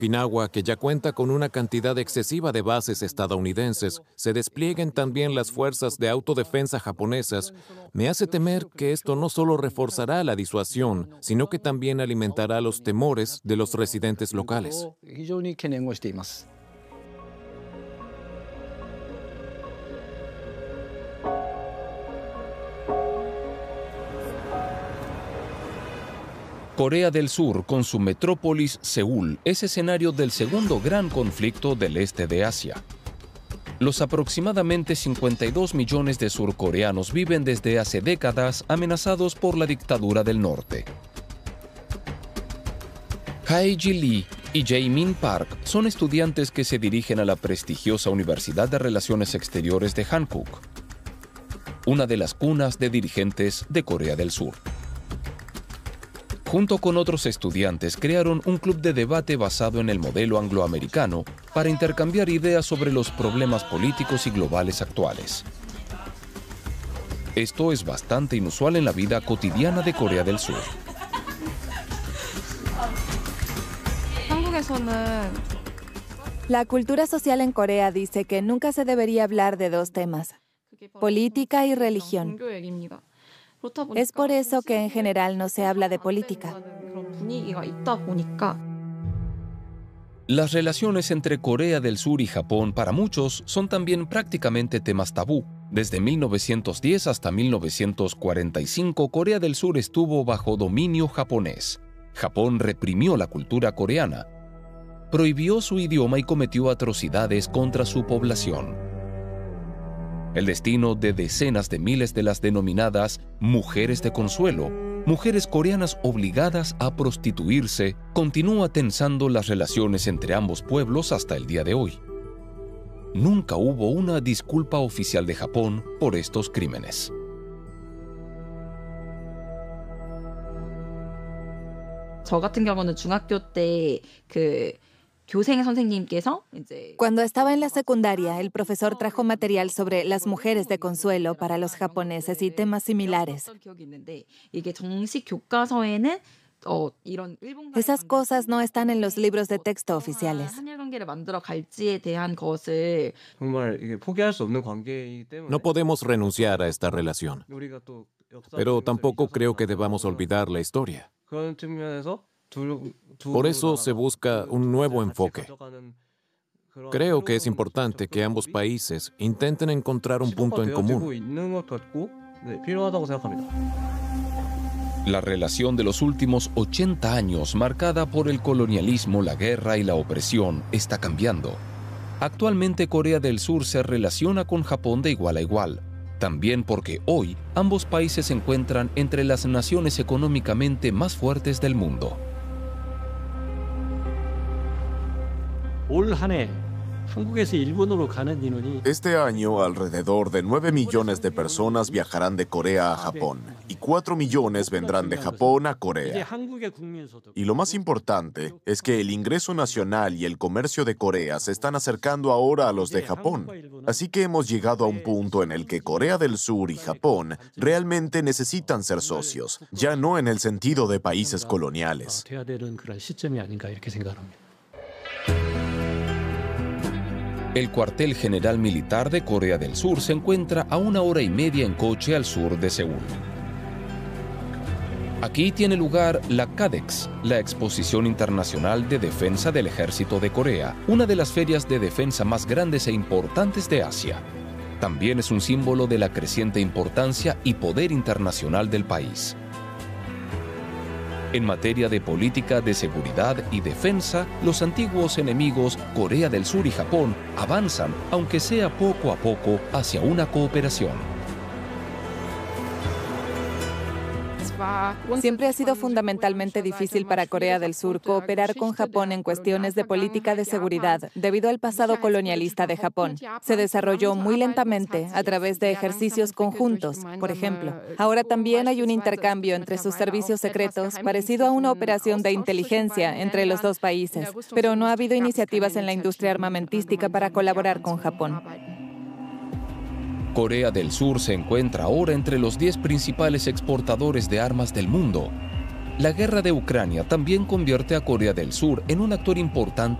Okinawa, que ya cuenta con una cantidad excesiva de bases estadounidenses, se desplieguen también las fuerzas de autodefensa japonesas, me hace temer que esto no solo reforzará la disuasión, sino que también alimentará los temores de los residentes locales. Corea del Sur, con su metrópolis Seúl, es escenario del segundo gran conflicto del este de Asia. Los aproximadamente 52 millones de surcoreanos viven desde hace décadas amenazados por la dictadura del norte. Hae-ji Lee y Jae-min Park son estudiantes que se dirigen a la prestigiosa Universidad de Relaciones Exteriores de Hankuk, una de las cunas de dirigentes de Corea del Sur. Junto con otros estudiantes, crearon un club de debate basado en el modelo angloamericano para intercambiar ideas sobre los problemas políticos y globales actuales. Esto es bastante inusual en la vida cotidiana de Corea del Sur. La cultura social en Corea dice que nunca se debería hablar de dos temas: política y religión. Es por eso que en general no se habla de política. Las relaciones entre Corea del Sur y Japón para muchos son también prácticamente temas tabú. Desde 1910 hasta 1945, Corea del Sur estuvo bajo dominio japonés. Japón reprimió la cultura coreana, prohibió su idioma y cometió atrocidades contra su población. El destino de decenas de miles de las denominadas mujeres de consuelo, mujeres coreanas obligadas a prostituirse, continúa tensando las relaciones entre ambos pueblos hasta el día de hoy. Nunca hubo una disculpa oficial de Japón por estos crímenes. 저 같은 경우는 중학교 때 Cuando estaba en la secundaria, el profesor trajo material sobre las mujeres de consuelo para los japoneses y temas similares. Esas cosas no están en los libros de texto oficiales. No podemos renunciar a esta relación, pero tampoco creo que debamos olvidar la historia. Por eso se busca un nuevo enfoque. Creo que es importante que ambos países intenten encontrar un punto en común. La relación de los últimos 80 años, marcada por el colonialismo, la guerra y la opresión, está cambiando. Actualmente Corea del Sur se relaciona con Japón de igual a igual, también porque hoy ambos países se encuentran entre las naciones económicamente más fuertes del mundo. Este año, alrededor de 9 millones de personas viajarán de Corea a Japón y 4 millones vendrán de Japón a Corea. Y lo más importante es que el ingreso nacional y el comercio de Corea se están acercando ahora a los de Japón. Así que hemos llegado a un punto en el que Corea del Sur y Japón realmente necesitan ser socios, ya no en el sentido de países coloniales. El cuartel general militar de Corea del Sur se encuentra a 1 hora y media en coche al sur de Seúl. Aquí tiene lugar la KADEX, la Exposición Internacional de Defensa del Ejército de Corea, una de las ferias de defensa más grandes e importantes de Asia. También es un símbolo de la creciente importancia y poder internacional del país. En materia de política de seguridad y defensa, los antiguos enemigos Corea del Sur y Japón avanzan, aunque sea poco a poco, hacia una cooperación. Siempre ha sido fundamentalmente difícil para Corea del Sur cooperar con Japón en cuestiones de política de seguridad, debido al pasado colonialista de Japón. Se desarrolló muy lentamente a través de ejercicios conjuntos, por ejemplo. Ahora también hay un intercambio entre sus servicios secretos, parecido a una operación de inteligencia entre los dos países, pero no ha habido iniciativas en la industria armamentística para colaborar con Japón. Corea del Sur se encuentra ahora entre los 10 principales exportadores de armas del mundo. La guerra de Ucrania también convierte a Corea del Sur en un actor importante